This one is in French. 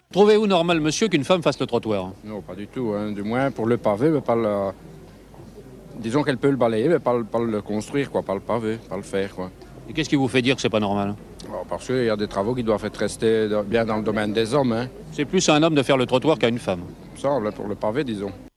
Trouvez-vous normal, monsieur, qu'une femme fasse le trottoir? Non, pas du tout. Hein. Du moins pour le pavé, mais pas le... Disons qu'elle peut le balayer, mais pas le construire, quoi. Pas le pavé, pas le faire, quoi. Et qu'est-ce qui vous fait dire que c'est pas normal? Alors, parce qu'il y a des travaux qui doivent être restés bien dans le domaine des hommes. Hein. C'est plus à un homme de faire le trottoir qu'à une femme. Ça, là, pour le pavé, disons.